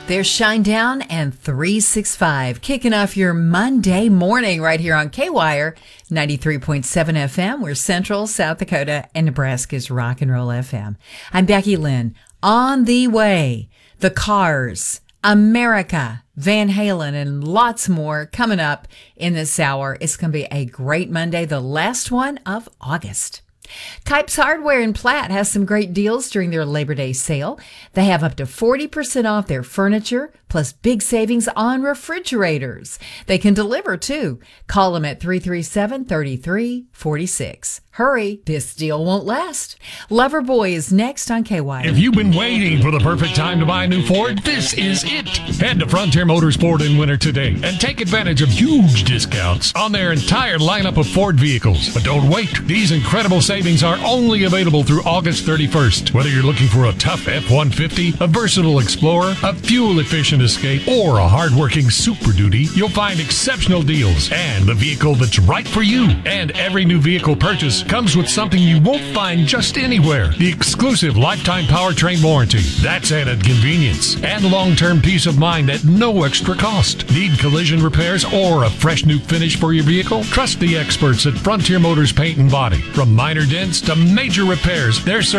There's Shinedown and 365, kicking off your Monday morning right here on K-Wire 93.7 FM. We're Central, South Dakota, and Nebraska's Rock and Roll FM. I'm Becky Lynn. On the way, The Cars, America, Van Halen, and lots more coming up in this hour. It's going to be a great Monday, the last one of August. Kipes Hardware in Platte has some great deals during their Labor Day sale. They have up to 40% off their furniture, plus big savings on refrigerators. They can deliver, too. Call them at 337-3346. Hurry, this deal won't last. Loverboy is next on KY. If you've been waiting for the perfect time to buy a new Ford, this is it. Head to Frontier Motorsport in Winter today and take advantage of huge discounts on their entire lineup of Ford vehicles. But don't wait. These incredible savings are only available through August 31st. Whether you're looking for a tough F-150, a versatile Explorer, a fuel-efficient Escape, or a hard-working Super Duty, you'll find exceptional deals and the vehicle that's right for you. And every new vehicle purchase comes with something you won't find just anywhere. The exclusive lifetime powertrain warranty. That's added convenience and long-term peace of mind at no extra cost. Need collision repairs or a fresh new finish for your vehicle? Trust the experts at Frontier Motors Paint and Body. From minor dents to major repairs, their